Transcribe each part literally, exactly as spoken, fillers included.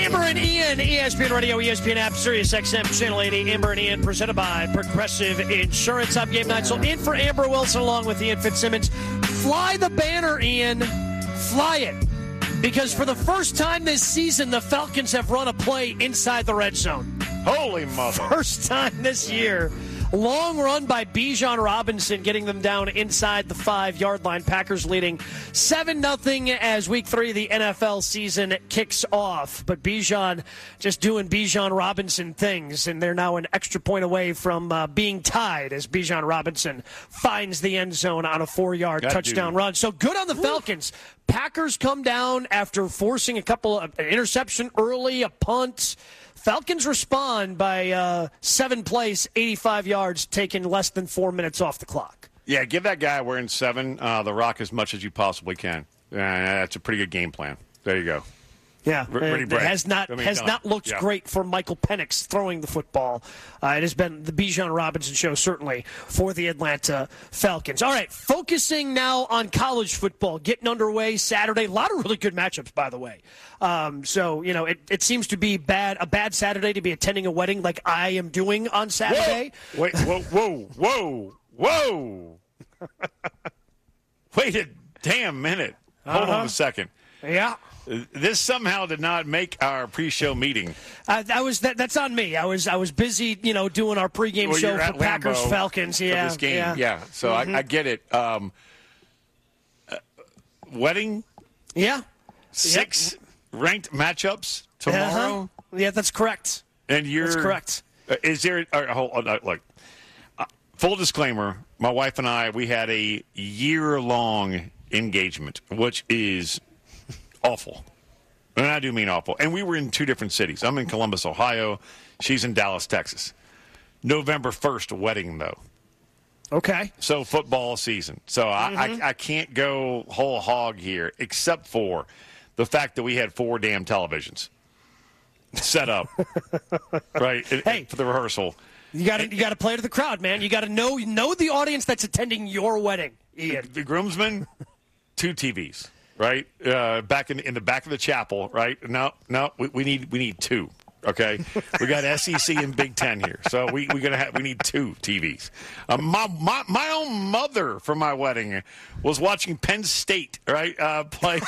Amber and Ian, E S P N Radio, E S P N App, Sirius X M, Channel eighty. Amber and Ian, presented by Progressive Insurance. I'm Gabe Neitzel, in for Amber Wilson, along with Ian Fitzsimmons. Fly the banner, Ian. Fly it. Because for the first time this season, the Falcons have run a play inside the red zone. Holy mother. First time this year. Long run by Bijan Robinson, getting them down inside the five-yard line. Packers leading seven nothing as week three of the N F L season kicks off. But Bijan just doing Bijan Robinson things, and they're now an extra point away from uh, being tied as Bijan Robinson finds the end zone on a four-yard God touchdown dude. run. So good on the Falcons. Packers come down after forcing a couple of an interception early, a punt. Falcons respond by uh, seven plays, eighty-five yards, taking less than four minutes off the clock. Yeah, give that guy wearing seven uh, the rock as much as you possibly can. Uh, that's a pretty good game plan. There you go. Yeah, Ready it has not has not looked yeah. great for Michael Penix throwing the football. Uh, it has been the Bijan Robinson show, certainly, for the Atlanta Falcons. All right, focusing now on college football, getting underway Saturday. A lot of really good matchups, by the way. Um, so, you know, it, it seems to be bad a bad Saturday to be attending a wedding like I am doing on Saturday. Whoa. Wait, whoa, whoa, whoa, whoa. Wait a damn minute. Hold uh-huh. on a second. Yeah. This somehow did not make our pre-show meeting. Uh, that was that, that's on me. I was I was busy, you know, doing our pregame well, show for Packers Lambeau Falcons. Yeah, for this game. yeah. yeah. So mm-hmm. I, I get it. Um, uh, wedding. Yeah. Six yep. ranked matchups tomorrow. Uh-huh. Yeah, that's correct. And you're that's correct. Uh, is there? Uh, hold on, uh, look. Uh, full disclaimer: my wife and I, we had a year-long engagement, which is awful. And I do mean awful. And we were in two different cities. I'm in Columbus, Ohio. She's in Dallas, Texas. November first wedding, though. Okay. So football season. So mm-hmm. I, I, I can't go whole hog here, except for the fact that we had four damn televisions set up, right, hey, for the rehearsal. You got to you got to play to the crowd, man. You got to know know the audience that's attending your wedding. Ian. The, the groomsmen, two T Vs. Right, uh, back in in the back of the chapel. Right, no, no, we, we need we need two. Okay, we got S E C and Big Ten here, so we we gonna have we need two T Vs. Um, my my my own mother for my wedding was watching Penn State right uh, play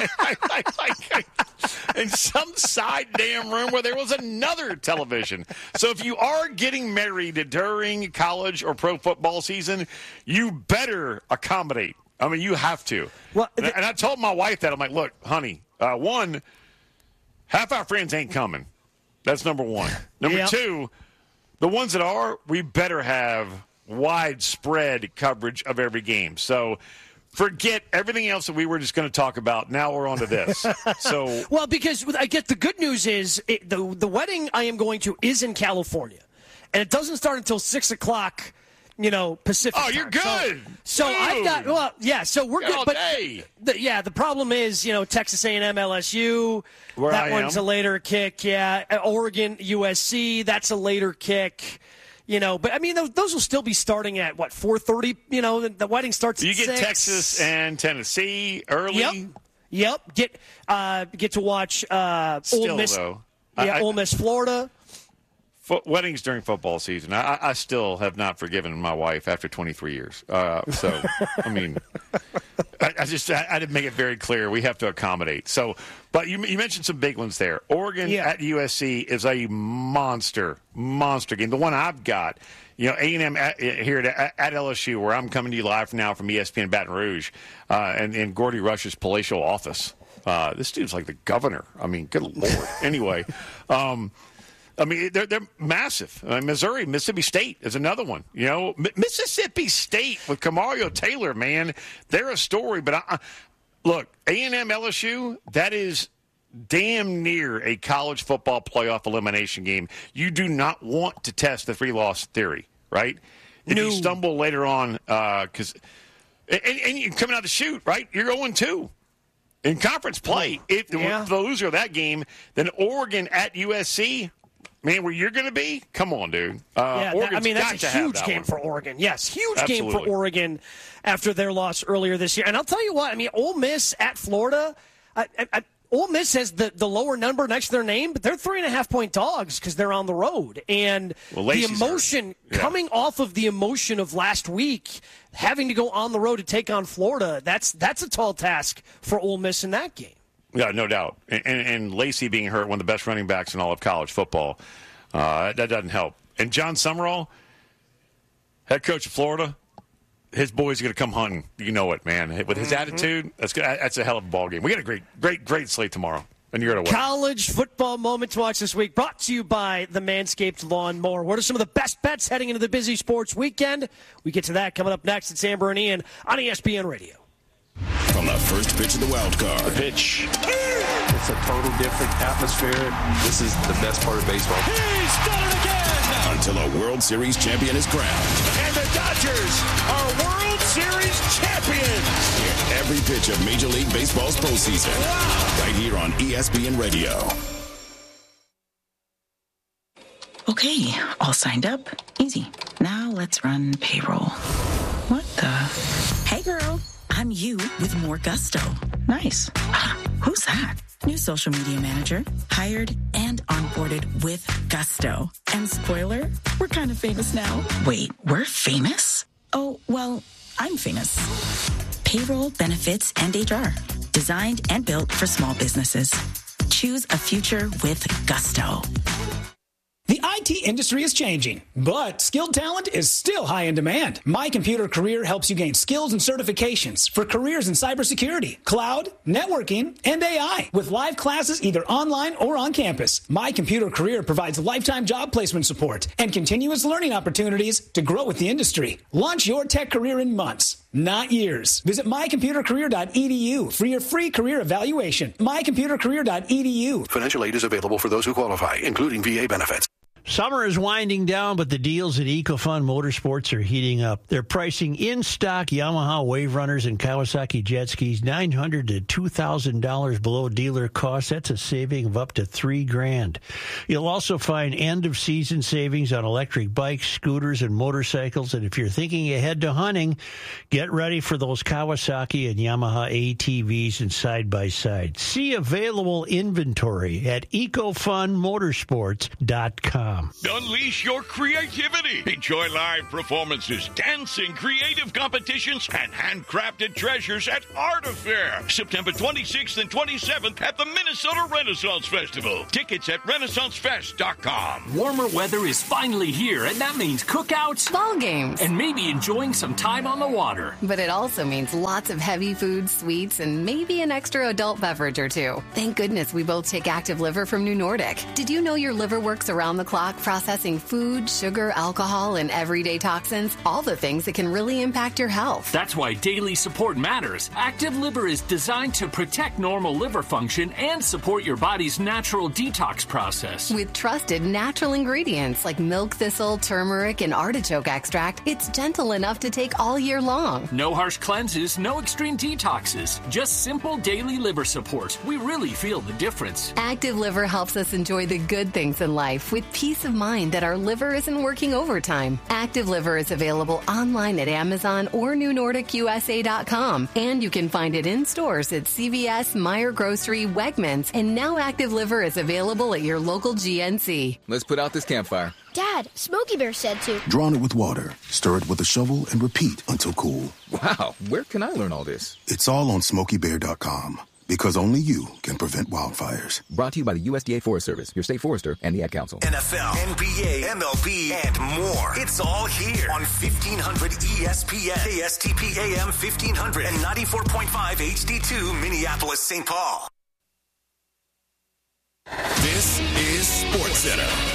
in some side damn room where there was another television. So if you are getting married during college or pro football season, you better accommodate. I mean, you have to. Well, th- and I told my wife that. I'm like, look, honey, uh, one, half our friends ain't coming. That's number one. Number yep. two, the ones that are, we better have widespread coverage of every game. So forget everything else that we were just going to talk about. Now we're on to this. So well, because I get the good news is it, the the wedding I am going to is in California, and it doesn't start until six o'clock. You know, Pacific. Oh, you're time. good. So, so I've got well, yeah. So we're good, all but day. The, yeah, the problem is, you know, Texas A and M, L S U. Where that I one's am. a later kick. Yeah, Oregon, U S C. That's a later kick. You know, but I mean, those, those will still be starting at what four thirty. You know, the, the wedding starts. You at get six. Texas and Tennessee early. Yep. Yep. Get uh, get to watch uh, Still, Ole Miss. Though, yeah, I, Ole Miss, Florida. Fo- weddings during football season. I, I still have not forgiven my wife after twenty-three years. Uh, so, I mean, I, I just I, I didn't make it very clear. We have to accommodate. So, but you, you mentioned some big ones there. Oregon yeah. at U S C is a monster, monster game. The one I've got, you know, A and M at, here at, at L S U, where I'm coming to you live now from E S P N Baton Rouge, uh, and in Gordy Rush's palatial office. Uh, this dude's like the governor. I mean, good Lord. Anyway. Um, I mean, they're they're massive. Uh, Missouri, Mississippi State is another one. You know, M- Mississippi State with Kamario Taylor, man, they're a story. But I, I, look, A and M, L S U, that is damn near a college football playoff elimination game. You do not want to test the three-loss theory, right? If no. you stumble later on, because uh, and, and you're coming out to shoot, right? You're oh and two. In conference play, if yeah. the loser of that game, then Oregon at U S C. Man, where you're going to be? Come on, dude. Uh, yeah, that, I mean, that's a huge that game one. for Oregon. Yes, huge Absolutely. game for Oregon after their loss earlier this year. And I'll tell you what, I mean, Ole Miss at Florida, I, I, Ole Miss has the, the lower number next to their name, but they're three and a half point dogs because they're on the road. And well, the emotion, yeah. coming off of the emotion of last week, having to go on the road to take on Florida, that's that's a tall task for Ole Miss in that game. Yeah, no doubt. And, and, and Lacey being hurt, one of the best running backs in all of college football, uh, that doesn't help. And John Summerall, head coach of Florida, his boys are going to come hunting. You know it, man. With his mm-hmm. attitude, that's good. That's a hell of a ball game. We got a great, great, great slate tomorrow, and you're going to win. College football moment to watch this week, brought to you by the Manscaped Lawnmower. What are some of the best bets heading into the busy sports weekend? We get to that coming up next. It's Amber and Ian on E S P N Radio. From the first pitch of the wild card. The pitch. It's a total different atmosphere. This is the best part of baseball. He's done it again! Until a World Series champion is crowned. And the Dodgers are World Series champions! Hear every pitch of Major League Baseball's postseason. Wow. Right here on E S P N Radio. Okay, all signed up. Easy. Now let's run payroll. What the? Hey, girl. I'm you with more gusto. Nice. Who's that? New social media manager. Hired and onboarded with gusto. And spoiler, we're kind of famous now. Wait, we're famous? Oh, well, I'm famous. Payroll, benefits, and H R. Designed and built for small businesses. Choose a future with gusto. The I T industry is changing, but skilled talent is still high in demand. My Computer Career helps you gain skills and certifications for careers in cybersecurity, cloud, networking, and A I. With live classes either online or on campus, My Computer Career provides lifetime job placement support and continuous learning opportunities to grow with the industry. Launch your tech career in months, not years. Visit my computer career dot e d u for your free career evaluation. my computer career dot e d u. Financial aid is available for those who qualify, including V A benefits. Summer is winding down, but the deals at EcoFun Motorsports are heating up. They're pricing in-stock Yamaha Wave Runners and Kawasaki jet skis nine hundred dollars to two thousand dollars below dealer cost. That's a saving of up to three grand. You'll also find end-of-season savings on electric bikes, scooters, and motorcycles. And if you're thinking ahead to hunting, get ready for those Kawasaki and Yamaha A T Vs and side-by-side. See available inventory at ecofun motorsports dot com. Unleash your creativity. Enjoy live performances, dancing, creative competitions, and handcrafted treasures at Art Affair. September twenty-sixth and twenty-seventh at the Minnesota Renaissance Festival. Tickets at renaissance fest dot com. Warmer weather is finally here, and that means cookouts, ball games, and maybe enjoying some time on the water. But it also means lots of heavy foods, sweets, and maybe an extra adult beverage or two. Thank goodness we both take Active Liver from New Nordic. Did you know your liver works around the clock, processing food, sugar, alcohol, and everyday toxins, all the things that can really impact your health? That's why daily support matters. Active Liver is designed to protect normal liver function and support your body's natural detox process. With trusted natural ingredients like milk thistle, turmeric, and artichoke extract, it's gentle enough to take all year long. No harsh cleanses, no extreme detoxes, just simple daily liver support. We really feel the difference. Active Liver helps us enjoy the good things in life with peace of mind that our liver isn't working overtime. Active Liver is available online at Amazon or new nordic u s a dot com, and you can find it in stores at C V S, Meijer Grocery, Wegmans, and now Active Liver is available at your local G N C. Let's put out this campfire. Dad, Smokey Bear said to. Drawn it with water, stir it with a shovel, and repeat until cool. Wow, where can I learn all this? It's all on smokey bear dot com. Because only you can prevent wildfires. Brought to you by the U S D A Forest Service, your state forester, and the Ad Council. N F L, N B A, M L B, and more. It's all here on fifteen hundred E S P N, K S T P A M fifteen hundred, and ninety-four point five H D two, Minneapolis, Saint Paul. This is SportsCenter.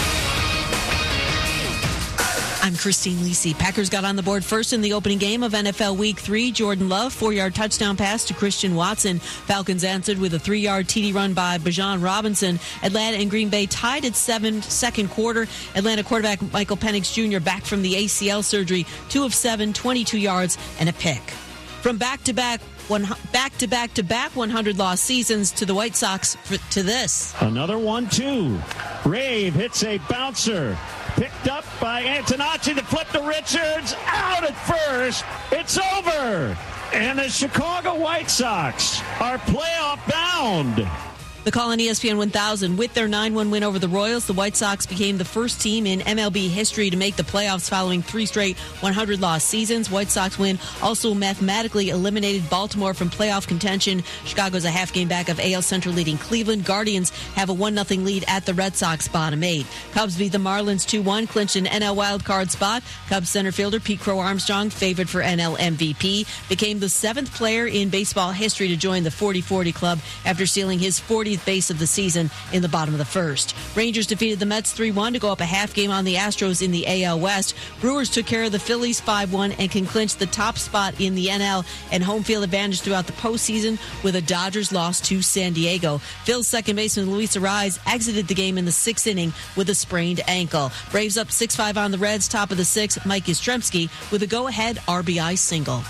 I'm Christine Lisi. Packers got on the board first in the opening game of N F L Week three. Jordan Love, four-yard touchdown pass to Christian Watson. Falcons answered with a three-yard T D run by Bijan Robinson. Atlanta and Green Bay tied at seven, second quarter. Atlanta quarterback Michael Penix Junior back from the A C L surgery, two of seven, twenty-two yards, and a pick. From back-to-back One, back-to-back-to-back one hundred loss seasons to the White Sox for, to this. Another one two. Rave hits a bouncer. Picked up by Antonacci to flip to Richards. Out at first. It's over. And the Chicago White Sox are playoff bound. The call on E S P N one thousand. With their nine one win over the Royals, the White Sox became the first team in M L B history to make the playoffs following three straight one hundred loss seasons. White Sox win also mathematically eliminated Baltimore from playoff contention. Chicago's a half game back of A L Central leading Cleveland. Guardians have a one nothing lead at the Red Sox, bottom eight. Cubs beat the Marlins two one, clinched an N L wildcard spot. Cubs center fielder Pete Crow Armstrong, favored for N L M V P, became the seventh player in baseball history to join the forty forty club after stealing his fortieth base of the season in the bottom of the first. Rangers defeated the Mets three one to go up a half game on the Astros in the A L West. Brewers took care of the Phillies five one and can clinch the top spot in the N L and home field advantage throughout the postseason with a Dodgers loss to San Diego. Phil's second baseman Luis Arraez exited the game in the sixth inning with a sprained ankle. Braves up six five on the Reds, top of the sixth. Mike Yastrzemski with a go-ahead R B I single.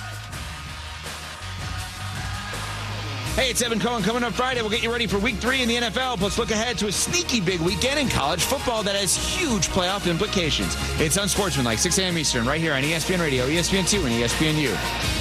Hey, it's Evan Cohen. Coming up Friday, we'll get you ready for week three in the N F L, plus look ahead to a sneaky big weekend in college football that has huge playoff implications. It's Unsportsmanlike, six a.m. Eastern, right here on E S P N Radio, E S P N two, and E S P N U.